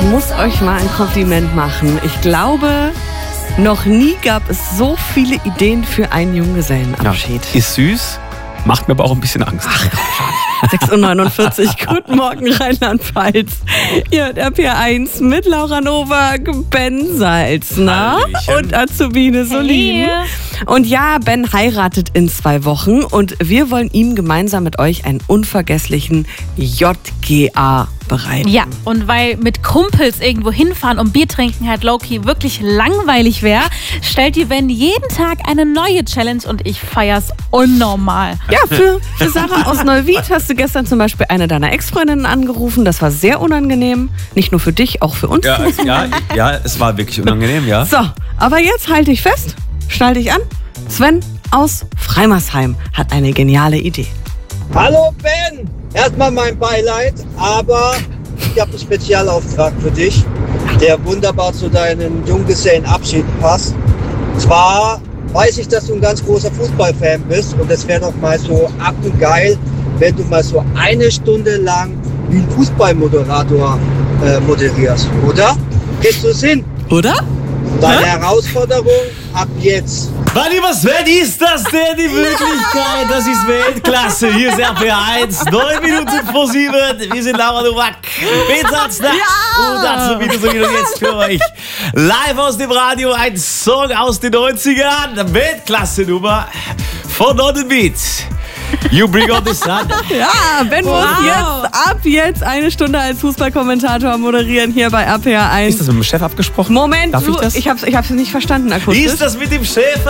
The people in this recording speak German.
muss euch mal ein Kompliment machen. Ich glaube, noch nie gab es so viele Ideen für einen Junggesellenabschied. Ja, ist süß, macht mir aber auch ein bisschen Angst. Ach, 6.49 Uhr, guten Morgen Rheinland-Pfalz. Ihr hört RPR1 mit Laura Nowak, Ben Salzner und Azubine Solin. Und ja, Ben heiratet in 2 Wochen und wir wollen ihm gemeinsam mit euch einen unvergesslichen JGA bereiten. Ja, und weil mit Kumpels irgendwo hinfahren und Bier trinken halt low-key wirklich langweilig wäre, stellt die Ben jeden Tag eine neue Challenge und ich feier's unnormal. Ja, für Sarah aus Neuwied hast du gestern zum Beispiel eine deiner Ex-Freundinnen angerufen. Das war sehr unangenehm. Nicht nur für dich, auch für uns. Ja, es war wirklich unangenehm, ja. So, aber jetzt halte ich fest, schnall dich an. Sven aus Freimersheim hat eine geniale Idee. Hallo Ben! Erstmal mein Beileid, aber ich habe einen Spezialauftrag für dich, der wunderbar zu deinem Junggesellenabschied passt. Zwar weiß ich, dass du ein ganz großer Fußballfan bist und es wäre doch mal so geil, wenn du mal so 1 Stunde lang wie ein Fußballmoderator moderierst, oder? Kriegst du es hin? Oder? Deine Herausforderung ab jetzt. Mein lieber Sven, ist das denn die Möglichkeit? Das ist Weltklasse. Hier ist RPR1, 9 Minuten vor 7. Wir sind Laura Nowak, Ben Salzner und dazu wieder so jetzt für euch. Live aus dem Radio, ein Song aus den 90ern. Weltklasse-Nummer von Nonnenbeat. You bring on the sun. Ja, Ben muss ab jetzt 1 Stunde als Fußballkommentator moderieren hier bei RPR1. Ist das mit dem Chef abgesprochen? Moment, Darf ich das? Ich hab's nicht verstanden akustisch. Ist das mit dem Chef